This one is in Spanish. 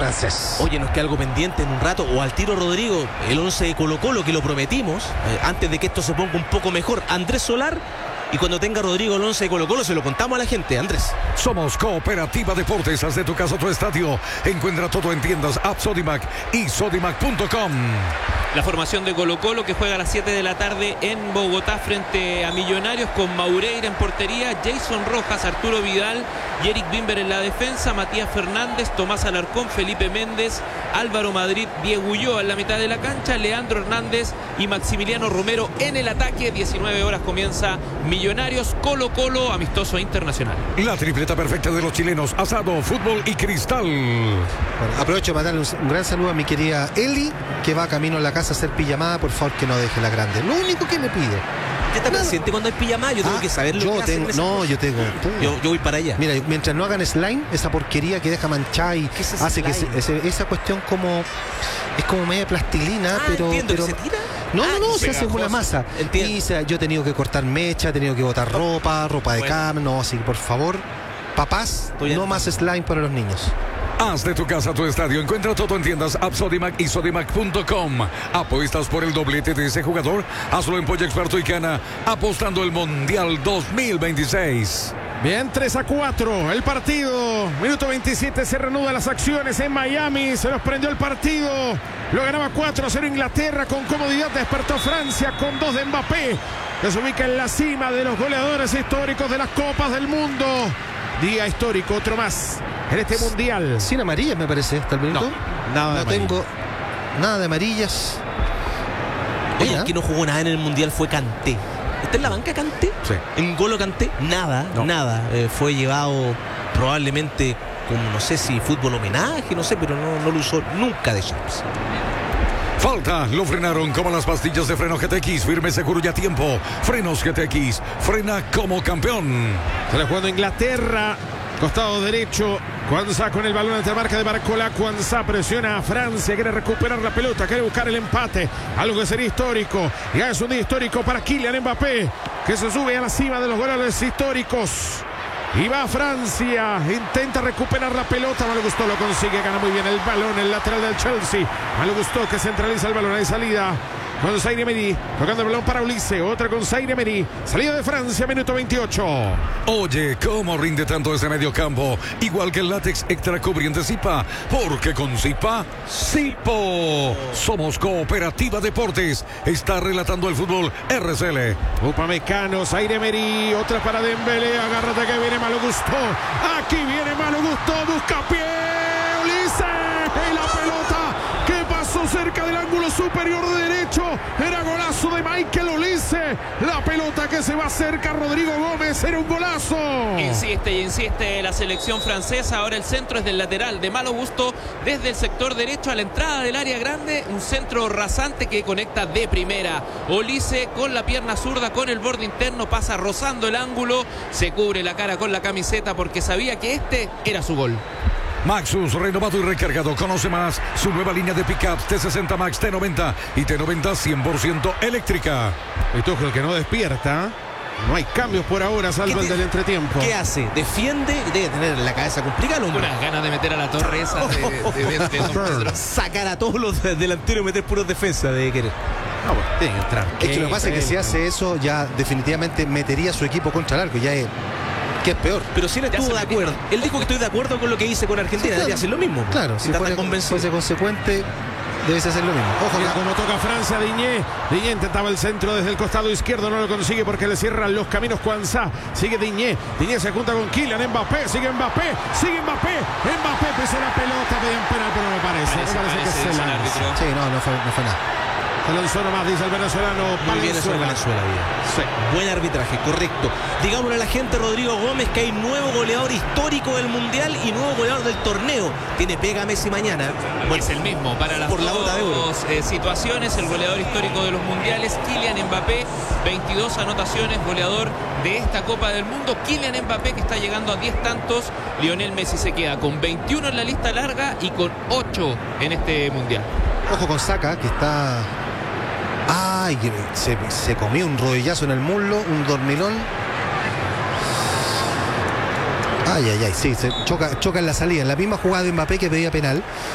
francés. Oye, nos queda algo pendiente en un rato, o al tiro Rodrigo, el 11 de Colo-Colo que lo prometimos, antes de que esto se ponga un poco mejor. Andrés Solar, y cuando tenga Rodrigo el 11 de Colo-Colo se lo contamos a la gente. Andrés. Somos Cooperativa Deportes, haz de tu casa tu estadio. Encuentra todo en tiendas App Sodimac y sodimac.com. La formación de Colo-Colo que juega a las 7 de la tarde en Bogotá frente a Millonarios, con Maureira en portería, Jason Rojas, Arturo Vidal y Eric Bimber en la defensa, Matías Fernández, Tomás Alarcón, Felipe Méndez, Álvaro Madrid, Diego Ulloa en la mitad de la cancha, Leandro Hernández y Maximiliano Romero en el ataque. 19 horas comienza Millonarios Colo-Colo, amistoso internacional. La tripleta perfecta de los chilenos: asado, fútbol y cristal. Bueno, aprovecho para darle un gran saludo a mi querida Eli, que va camino a la casa a hacer pijamada. Por favor, que no deje la grande. Lo único que le pide. ¿Qué te presente cuando hay pijamada? Yo tengo que saber lo que hacen. Yo tengo. Yo voy para allá. Mira, mientras no hagan slime, esa porquería que deja manchada y hace que esa cuestión como es como media plastilina, pero ¿se tira? No, se hace una masa. Entiendo. Y yo he tenido que cortar mecha, he tenido que botar ropa de cama. No, así que por favor, papás, no más slime para los niños. Haz de tu casa tu estadio. Encuentra todo en tiendas App Sodimac y sodimac.com. ¿Apuestas por el doblete de ese jugador? Hazlo en Polla Experto y gana apostando el Mundial 2026. Bien, 3-4 el partido. Minuto 27, se reanudan las acciones en Miami. Se nos prendió el partido. Lo ganaba 4-0 Inglaterra con comodidad. Despertó Francia con 2 de Mbappé, que se ubica en la cima de los goleadores históricos de las Copas del Mundo. Día histórico, otro más en este mundial. Sin amarillas, me parece, hasta el minuto. No tengo nada de amarillas. Oye, el que no jugó nada en el mundial fue Kanté. ¿Está en la banca Kanté? Sí. En Golo Kanté, nada. Fue llevado probablemente como, no sé si fútbol homenaje, no sé, pero no lo usó nunca de Champs. Falta, lo frenaron como las pastillas de freno GTX, firme, seguro y a tiempo. Frenos GTX, frena como campeón. Se la jugando Inglaterra, costado derecho. Cuanza con el balón ante la marca de Barcola. Cuanza presiona a Francia, quiere recuperar la pelota, quiere buscar el empate, algo que sería histórico. Ya es un día histórico para Kylian Mbappé, que se sube a la cima de los goles históricos. Y va a Francia, intenta recuperar la pelota. Malo Gusto lo consigue, gana muy bien el balón, el lateral del Chelsea. Malo Gusto que centraliza el balón, hay salida con Zaire Emery, tocando el balón para Ulises, otra con Zaire Emery. Salida de Francia, minuto 28. Oye, ¿cómo rinde tanto ese medio campo? Igual que el látex extra cubriente Zipa, porque con Zipa, Zipo. Somos Cooperativa Deportes. Está relatando el fútbol RCL. Upamecano, Zaire Emery, otra para Dembélé, agárrate que viene Malo Gusto. Aquí viene Malo Gusto, busca pie, Ulises, y la pelota que pasó cerca del ángulo superior derecho. Era golazo de Michael Olise. La pelota que se va cerca, Rodrigo Gómez, era un golazo. Insiste la selección francesa. Ahora el centro es del lateral de Malo Gusto, desde el sector derecho a la entrada del área grande. Un centro rasante que conecta de primera. Olise con la pierna zurda, con el borde interno, pasa rozando el ángulo. Se cubre la cara con la camiseta porque sabía que este era su gol. Maxus, renovado y recargado. Conoce más su nueva línea de pickups T60 Max, T90 y T90 100% eléctrica. Y Tuchel que no despierta. No hay cambios por ahora, salvo el del entretiempo. ¿Qué hace? ¿Defiende? Debe tener la cabeza complicada, hombre. Unas ganas de meter a la torre esa de Don Pedro. Sacar a todos los delanteros y meter puros defensa de querer. No, bueno, tiene que entrar. Es que lo que pasa es que si hace eso, ya definitivamente metería a su equipo contra el arco. Ya es que es peor. Pero si él estuvo de acuerdo. Él dijo que estoy de acuerdo con lo que hice con Argentina. Sí, debería hacer lo mismo. Claro, si fuese consecuente, debes hacer lo mismo. Ojo, como toca Francia, Diñé intentaba el centro desde el costado izquierdo, no lo consigue porque le cierran los caminos Cuanza. Sigue Diñé se junta con Kylian Mbappé, sigue Mbappé, pisa la pelota, pedían penal, pero no parece que se dice el lanza. árbitro. Sí, no fue nada. Se lanzó nomás, dice el venezolano. Muy bien eso de Venezuela, bien. Sí. Buen arbitraje, correcto. Digámosle a la gente, Rodrigo Gómez, que hay nuevo goleador histórico del Mundial y nuevo goleador del torneo. Tiene pega Messi mañana. Bueno, es el mismo para las por la bota de oro. dos situaciones. El goleador histórico de los mundiales, Kylian Mbappé, 22 anotaciones, goleador de esta Copa del Mundo. Kylian Mbappé, que está llegando a 10 tantos. Lionel Messi se queda con 21 en la lista larga y con 8 en este mundial. Ojo con Saka, que está... Ay, que se comió un rodillazo en el muslo, un dormilón. Ay, sí, se choca en la salida. En la misma jugada de Mbappé que pedía penal.